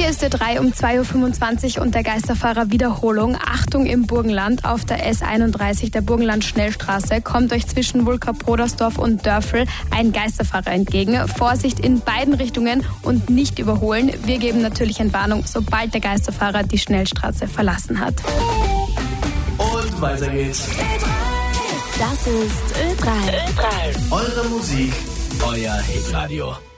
Hier ist Ö3 um 2.25 Uhr und der Geisterfahrer Wiederholung. Achtung im Burgenland auf der S31 der Burgenland-Schnellstraße kommt euch zwischen Wulka-Brodersdorf und Dörfel ein Geisterfahrer entgegen. Vorsicht in beiden Richtungen und nicht überholen. Wir geben natürlich Entwarnung, sobald der Geisterfahrer die Schnellstraße verlassen hat. Und weiter geht's. Das ist Ö3. Eure Musik, euer Hitradio.